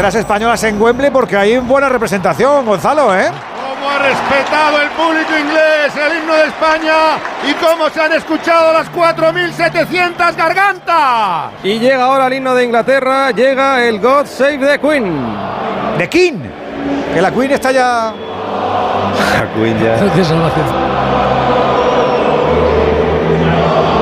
banderas españolas en Wembley porque hay buena representación, Gonzalo, ¿eh? Cómo ha respetado el público inglés el himno de España y cómo se han escuchado las 4.700 gargantas. Y llega ahora el himno de Inglaterra, llega el God Save the Queen. The King, que la Queen está ya... La Queen ya...